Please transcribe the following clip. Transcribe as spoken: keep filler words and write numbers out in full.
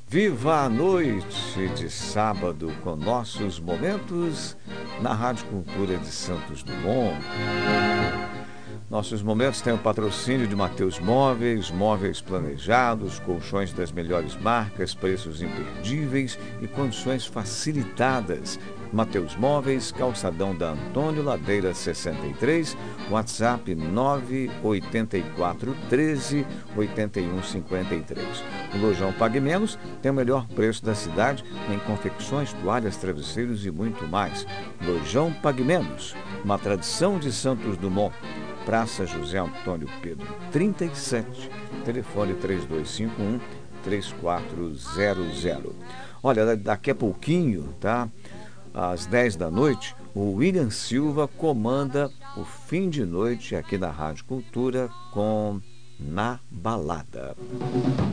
Viva a noite de sábado com nossos momentos na Rádio Cultura de Santos Dumont. Nossos momentos têm o patrocínio de Mateus Móveis, móveis planejados, colchões das melhores marcas, preços imperdíveis e condições facilitadas. Mateus Móveis, Calçadão da Antônio Ladeira sessenta e três, WhatsApp nove oito quatro um três oito um cinco três. O Lojão Pague Menos tem o melhor preço da cidade em confecções, toalhas, travesseiros e muito mais. Lojão Pague Menos, uma tradição de Santos Dumont. Praça José Antônio Pedro, trinta e sete, telefone três dois cinco um, três quatro zero zero. Olha, daqui a pouquinho, tá? Às dez da noite, o William Silva comanda o fim de noite aqui na Rádio Cultura com Na Balada.